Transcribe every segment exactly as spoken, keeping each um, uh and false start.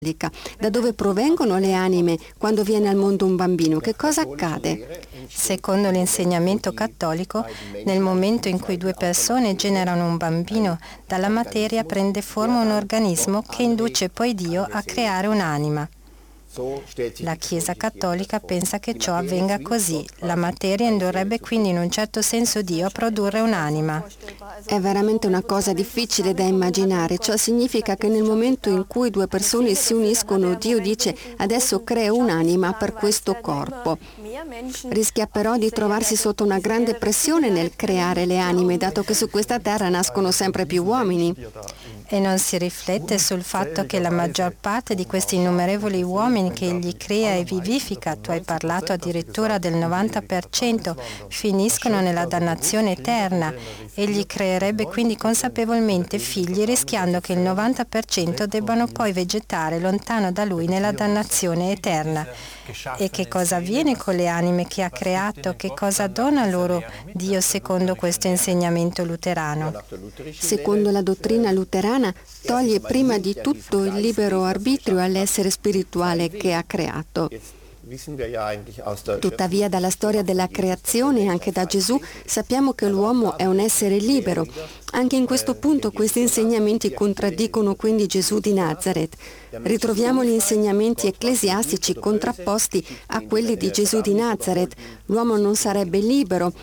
Da dove provengono le anime quando viene al mondo un bambino? Che cosa accade? Secondo l'insegnamento cattolico, nel momento in cui due persone generano un bambino, dalla materia prende forma un organismo che induce poi Dio a creare un'anima. La Chiesa cattolica pensa che ciò avvenga così. La materia indurrebbe quindi in un certo senso Dio a produrre un'anima. È veramente una cosa difficile da immaginare. Ciò significa che nel momento in cui due persone si uniscono, Dio dice: adesso creo un'anima per questo corpo. Rischia però di trovarsi sotto una grande pressione nel creare le anime, dato che su questa terra nascono sempre più uomini. E non si riflette sul fatto che la maggior parte di questi innumerevoli uomini che egli crea e vivifica, tu hai parlato addirittura del novanta per cento, finiscono nella dannazione eterna. Egli creerebbe quindi consapevolmente figli, rischiando che il novanta per cento debbano poi vegetare lontano da lui nella dannazione eterna. E che cosa avviene con le anime che ha creato? Che cosa dona loro Dio secondo questo insegnamento luterano? Secondo la dottrina luterana, toglie prima di tutto il libero arbitrio all'essere spirituale che ha creato. Tuttavia, dalla storia della creazione e anche da Gesù sappiamo che l'uomo è un essere libero. Anche in questo punto questi insegnamenti contraddicono quindi Gesù di Nazaret. Ritroviamo gli insegnamenti ecclesiastici contrapposti a quelli di Gesù di Nazaret. L'uomo non sarebbe libero.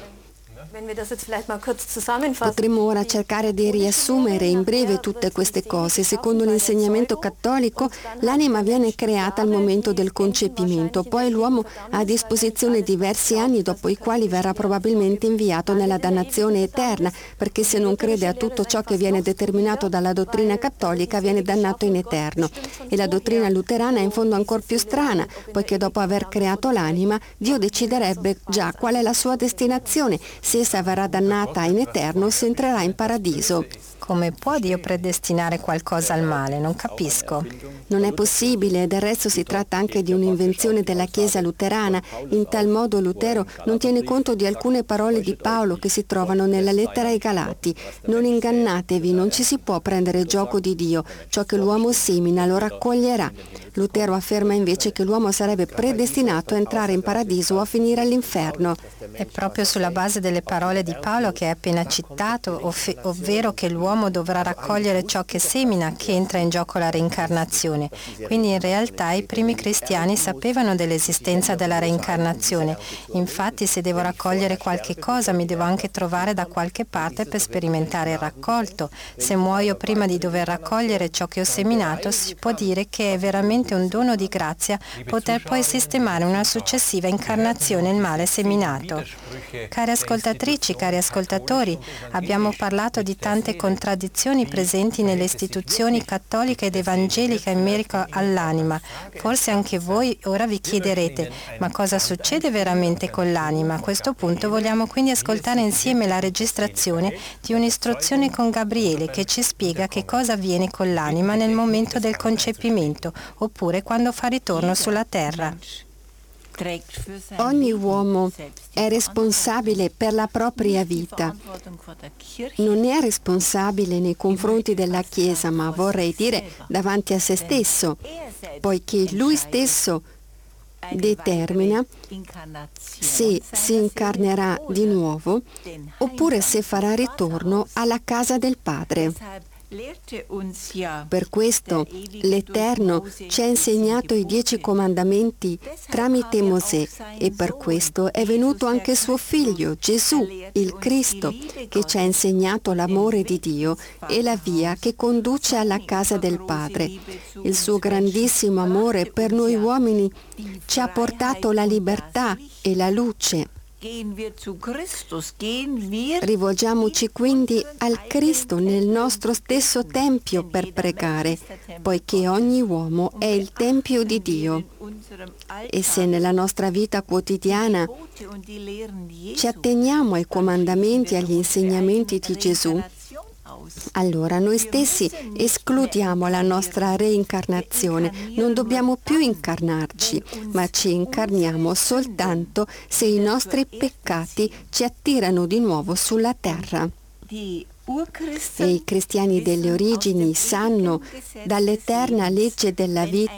Potremmo ora cercare di riassumere in breve tutte queste cose. Secondo l'insegnamento cattolico, l'anima viene creata al momento del concepimento, poi l'uomo ha a disposizione diversi anni dopo i quali verrà probabilmente inviato nella dannazione eterna, perché se non crede a tutto ciò che viene determinato dalla dottrina cattolica viene dannato in eterno. E la dottrina luterana è in fondo ancora più strana, poiché dopo aver creato l'anima, Dio deciderebbe già qual è la sua destinazione, se essa verrà dannata in eterno o se entrerà in paradiso. Come può Dio predestinare qualcosa al male? Non capisco. Non è possibile, del resto si tratta anche di un'invenzione della Chiesa luterana. In tal modo Lutero non tiene conto di alcune parole di Paolo che si trovano nella lettera ai Galati. Non ingannatevi, non ci si può prendere gioco di Dio. Ciò che l'uomo semina lo raccoglierà. Lutero afferma invece che l'uomo sarebbe predestinato a entrare in paradiso o a finire all'inferno. È proprio sulla base delle parole di Paolo che hai appena citato, ov- ovvero che l'uomo dovrà raccogliere ciò che semina, che entra in gioco la reincarnazione. Quindi in realtà i primi cristiani sapevano dell'esistenza della reincarnazione. Infatti, se devo raccogliere qualche cosa, mi devo anche trovare da qualche parte per sperimentare il raccolto. Se muoio prima di dover raccogliere ciò che ho seminato, si può dire che è veramente un dono di grazia poter poi sistemare una successiva incarnazione il male seminato. Cari ascoltatrici, cari ascoltatori, abbiamo parlato di tante contraddizioni presenti nelle istituzioni cattoliche ed evangeliche in merito all'anima. Forse anche voi ora vi chiederete: ma cosa succede veramente con l'anima? A questo punto vogliamo quindi ascoltare insieme la registrazione di un'istruzione con Gabriele che ci spiega che cosa avviene con l'anima nel momento del concepimento, oppure quando fa ritorno sulla terra. Ogni uomo è responsabile per la propria vita. Non è responsabile nei confronti della Chiesa, ma vorrei dire davanti a se stesso, poiché lui stesso determina se si incarnerà di nuovo oppure se farà ritorno alla casa del Padre. Per questo l'Eterno ci ha insegnato i dieci comandamenti tramite Mosè e per questo è venuto anche suo figlio Gesù, il Cristo, che ci ha insegnato l'amore di Dio e la via che conduce alla casa del Padre. Il suo grandissimo amore per noi uomini ci ha portato la libertà e la luce. Rivolgiamoci quindi al Cristo nel nostro stesso tempio per pregare, poiché ogni uomo è il tempio di Dio. E se nella nostra vita quotidiana ci atteniamo ai comandamenti e agli insegnamenti di Gesù, allora noi stessi escludiamo la nostra reincarnazione. Non dobbiamo più incarnarci, ma ci incarniamo soltanto se i nostri peccati ci attirano di nuovo sulla terra. E i cristiani delle origini sanno dall'eterna legge della vita